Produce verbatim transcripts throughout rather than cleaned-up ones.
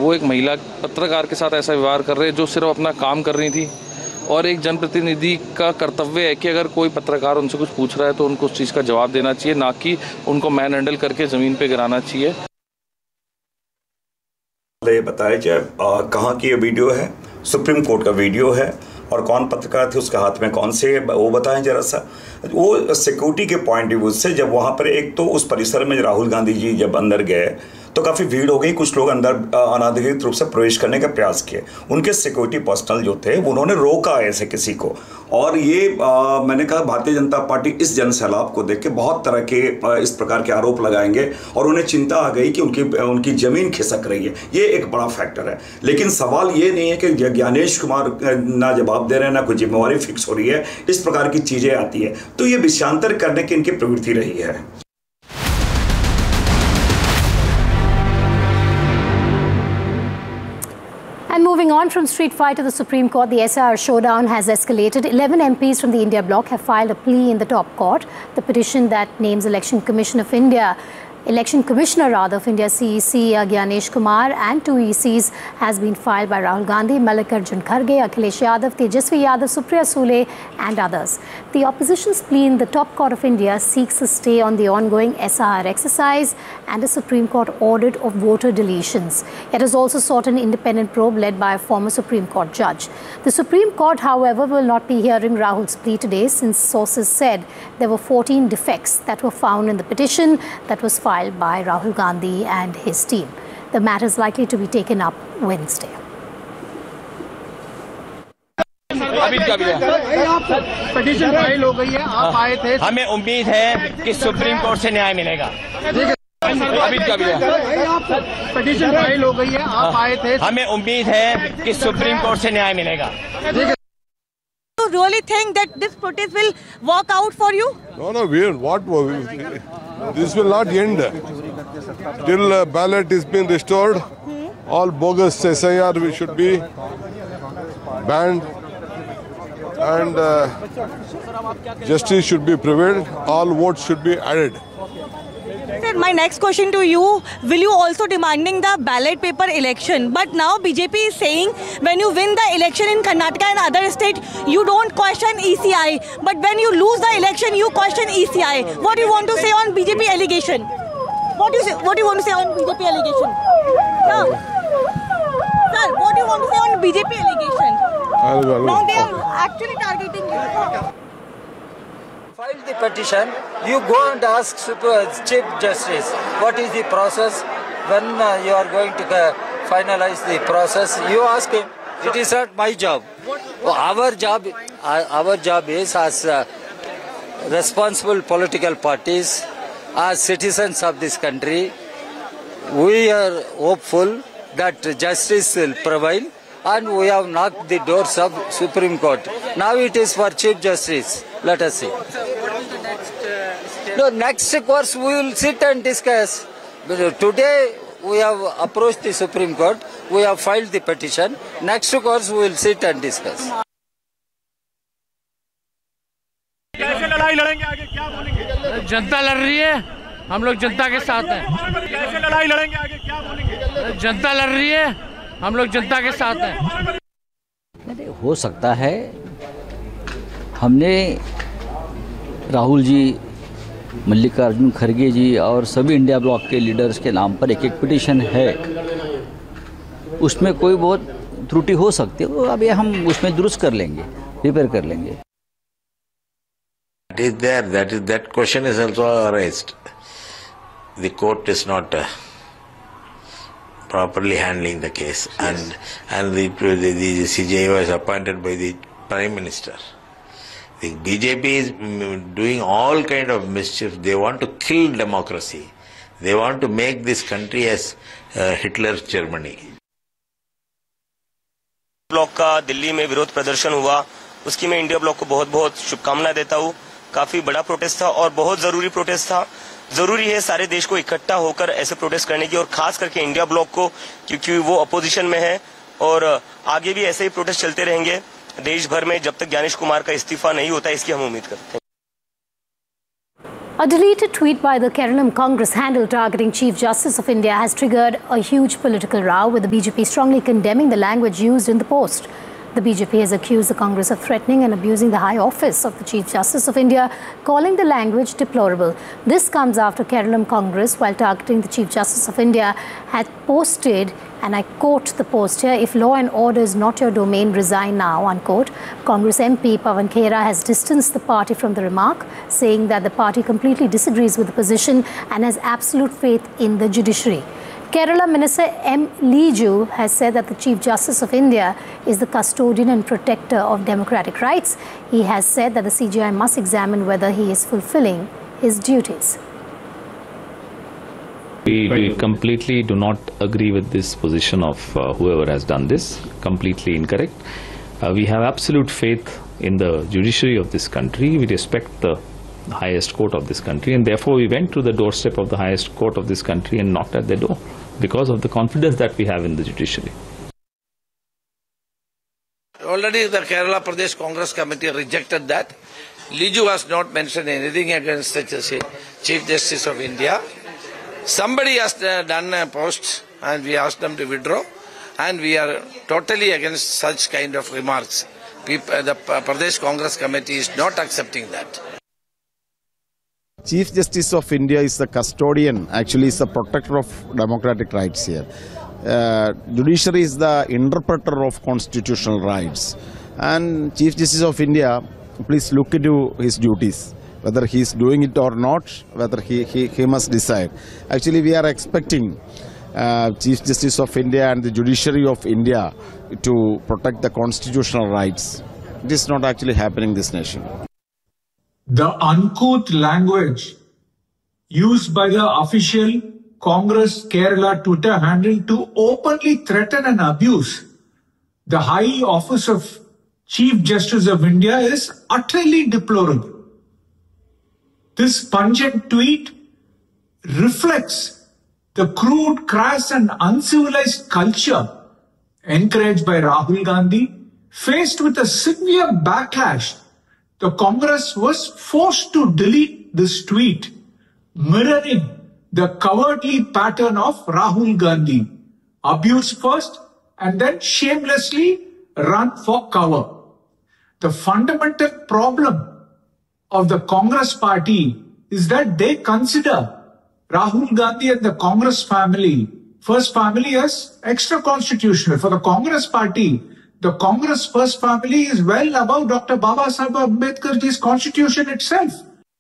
वो एक महिला पत्रकार के साथ ऐसा व्यवहार कर रहे हैं जो सिर्फ अपना काम कर रही थी। और एक जनप्रतिनिधि का कर्तव्य है कि अगर कोई पत्रकार उनसे कुछ पूछ रहा है तो उनको उस चीज़ का जवाब देना चाहिए, ना कि उनको मैन हैंडल करके ज़मीन पे गिराना चाहिए। ये बताया जाए कहाँ की ये वीडियो है? सुप्रीम कोर्ट का वीडियो है, और कौन पत्रकार थे, उसके हाथ में कौन से, वो बताएं जरा सा। वो सिक्योरिटी के पॉइंट ऑफ व्यू से जब वहाँ पर एक तो उस परिसर में राहुल गांधी जी जब अंदर गए तो काफ़ी भीड़ हो गई, कुछ लोग अंदर अनाधिकृत रूप से प्रवेश करने का प्रयास किए। उनके सिक्योरिटी पर्सनल जो थे उन्होंने रोका ऐसे किसी को। और ये आ, मैंने कहा भारतीय जनता पार्टी इस जनसैलाब को देख के बहुत तरह के आ, इस प्रकार के आरोप लगाएंगे, और उन्हें चिंता आ गई कि उनकी उनकी ज़मीन खिसक रही है। ये एक बड़ा फैक्टर है। लेकिन सवाल ये नहीं है कि ज्ञानेश कुमार ना जवाब दे रहे हैं, ना कोई जिम्मेवारी फिक्स हो रही है, इस प्रकार की चीज़ें आती है। तो ये विषयांतर करने की इनकी प्रवृत्ति रही है। And moving on from street fight to the Supreme Court, the S I R showdown has escalated. eleven M Ps from the India bloc have filed a plea in the top court. The petition that names Election Commission of India, Election Commissioner rather of India C E C Gyanesh Kumar and two E Cs has been filed by Rahul Gandhi, Mallikarjun Kharge, Akhilesh Yadav, Tejasvi Yadav, Supriya Sule and others. The opposition's plea in the top court of India seeks a stay on the ongoing S I R exercise and a Supreme Court audit of voter deletions. It has also sought an independent probe led by a former Supreme Court judge. The Supreme Court, however, will not be hearing Rahul's plea today, since sources said there were fourteen defects that were found in the petition that was filed by Rahul Gandhi and his team. The matter is likely to be taken up Wednesday. Petition file हो गई है, आप आए थे। हमें उम्मीद है कि सुप्रीम कोर्ट से न्याय मिलेगा। पिटीशन फाइल हो गई है, आप आए थे। हमें उम्मीद है कि सुप्रीम कोर्ट से न्याय मिलेगा। You really think that this protest will work out for you? No, no, we what this will not end till uh, ballot is being restored. Hmm? All bogus S I R we should be banned, and uh, justice should be prevailed. All votes should be added. Sir, my next question to you, will you also demanding the ballot paper election? But now B J P is saying when you win the election in Karnataka and other states, you don't question E C I. But when you lose the election, you question E C I. What do you want to say on B J P allegation? What do you say, what do you want to say on B J P allegation? Sir, sir, what do you want to say on B J P allegation? Now they are actually targeting you. File the petition, you go and ask Super Chief Justice what is the process, when uh, you are going to uh, finalize the process. You ask him. It is not my job. Our job, uh, our job is as uh, responsible political parties, as citizens of this country, we are hopeful that justice will prevail, and we have knocked the doors of Supreme Court. Now it is for Chief Justice. Let us see. No, next course we will sit and discuss. But today we have approached the Supreme Court. We have filed the petition. Next course we will sit and discuss. कैसे लड़ाई लड़ेंगे आगे, क्या बोलेंगे? जनता लड़ रही है, हम लोग जनता के साथ हैं। कैसे लड़ाई लड़ेंगे आगे, क्या बोलेंगे? जनता लड़ रही है, हम लोग जनता के साथ हैं। हो सकता है हमने राहुल जी, मल्लिकार्जुन खड़गे जी और सभी इंडिया ब्लॉक के लीडर्स के नाम पर एक एक पिटीशन है, उसमें कोई बहुत त्रुटि हो सकती है, तो अभी हम उसमें दुरुस्त कर लेंगे, रिपेयर कर लेंगे। It is there, that is that question is also raised. The court is not uh, properly handling the case, and and the, the, the C J I was appointed by the Prime Minister. The B J P is doing all kind of mischief. They want to kill democracy. They want to make this country as uh, Hitler's Germany. Block का दिल्ली में विरोध प्रदर्शन हुआ, उसकी मैं India block को बहुत बहुत शुभकामना देता हूँ। काफी बड़ा प्रोटेस्ट था और बहुत जरूरी प्रोटेस्ट था। जरूरी है सारे देश को इकट्ठा होकर ऐसे प्रोटेस्ट करने की, और खास करके इंडिया ब्लॉक को, क्योंकि वो अपोजिशन में है, और आगे भी ऐसे ही प्रोटेस्ट चलते रहेंगे देश भर में जब तक ज्ञानेश कुमार का इस्तीफा नहीं होता, इसकी हम उम्मीद करते हैं। A deleted tweet by the Kerala Congress handle targeting Chief Justice of India has triggered a huge political row, with the B J P strongly condemning the language used in the post. The B J P has accused the Congress of threatening and abusing the high office of the Chief Justice of India, calling the language deplorable. This comes after Kerala Congress, while targeting the Chief Justice of India, had posted, and I quote the post here, "If law and order is not your domain, resign now," unquote. Congress M P Pawan Khera has distanced the party from the remark, saying that the party completely disagrees with the position and has absolute faith in the judiciary. Kerala Minister M. Liju has said that the Chief Justice of India is the custodian and protector of democratic rights. He has said that the C J I must examine whether he is fulfilling his duties. We, we completely do not agree with this position of uh, whoever has done this. Completely incorrect. Uh, we have absolute faith in the judiciary of this country. We respect the highest court of this country, and therefore we went to the doorstep of the highest court of this country and knocked at their door because of the confidence that we have in the judiciary. Already the Kerala Pradesh Congress Committee rejected that. Liju has not mentioned anything against the Chief Justice of India. Somebody has done a post and we asked them to withdraw, and we are totally against such kind of remarks. People, the Pradesh Congress Committee is not accepting that. Chief Justice of India is the custodian, actually is the protector of democratic rights here. Uh, judiciary is the interpreter of constitutional rights. And Chief Justice of India, please look into his duties. Whether he is doing it or not, whether he, he, he must decide. Actually, we are expecting uh, Chief Justice of India and the judiciary of India to protect the constitutional rights. It is not actually happening in this nation. The uncouth language used by the official Congress Kerala Twitter handle to openly threaten and abuse the high office of Chief Justice of India is utterly deplorable. This pungent tweet reflects the crude, crass and uncivilized culture encouraged by Rahul Gandhi. Faced with a severe backlash, the Congress was forced to delete this tweet, mirroring the cowardly pattern of Rahul Gandhi. Abuse first and then shamelessly run for cover. The fundamental problem of the Congress party is that they consider Rahul Gandhi and the Congress family, first family, as extra-constitutional. For the Congress party, the Congress first family is well above Doctor Babasaheb Ambedkar's constitution itself.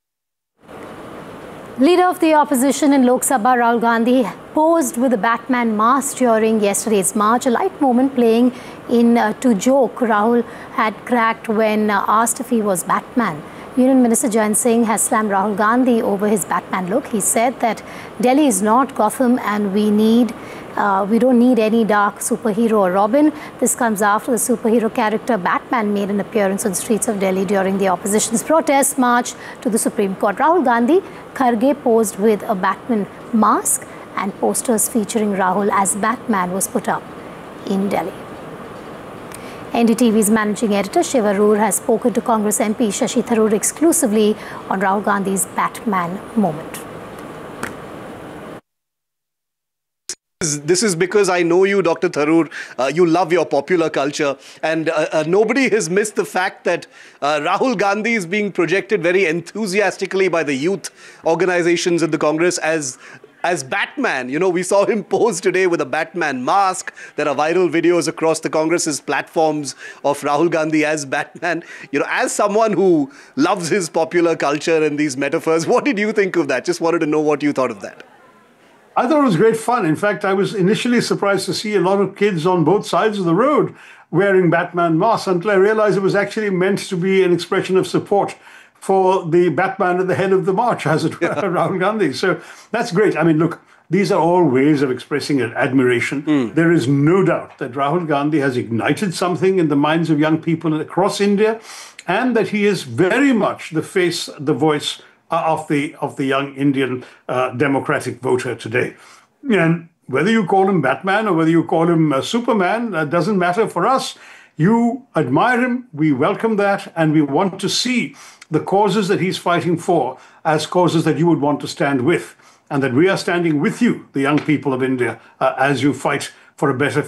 Leader of the opposition in Lok Sabha, Rahul Gandhi, posed with a Batman mask during yesterday's march, a light moment playing in uh, to joke Rahul had cracked when uh, asked if he was Batman. Union Minister Jayant Singh has slammed Rahul Gandhi over his Batman look. He said that Delhi is not Gotham and we need Uh, we don't need any dark superhero or Robin. This comes after the superhero character Batman made an appearance on the streets of Delhi during the opposition's protest march to the Supreme Court. Rahul Gandhi, Kharge posed with a Batman mask, and posters featuring Rahul as Batman was put up in Delhi. N D T V's managing editor Shiva Roor has spoken to Congress M P Shashi Tharoor exclusively on Rahul Gandhi's Batman moment. This is because I know you, Doctor Tharoor. Uh, you love your popular culture, and uh, uh, nobody has missed the fact that uh, Rahul Gandhi is being projected very enthusiastically by the youth organizations in the Congress as as Batman. You know, we saw him pose today with a Batman mask. There are viral videos across the Congress's platforms of Rahul Gandhi as Batman. You know, as someone who loves his popular culture and these metaphors, what did you think of that? Just wanted to know what you thought of that. I thought it was great fun. In fact, I was initially surprised to see a lot of kids on both sides of the road wearing Batman masks until I realized it was actually meant to be an expression of support for the Batman at the head of the march, as it were, Rahul Gandhi. So that's great. I mean, look, these are all ways of expressing admiration. Mm. There is no doubt that Rahul Gandhi has ignited something in the minds of young people across India, and that he is very much the face, the voice of the of the young Indian uh, democratic voter today. And whether you call him Batman or whether you call him uh, Superman, uh, doesn't matter for us. You admire him, we welcome that, and we want to see the causes that he's fighting for as causes that you would want to stand with, and that we are standing with you, the young people of India, uh, as you fight for a better future.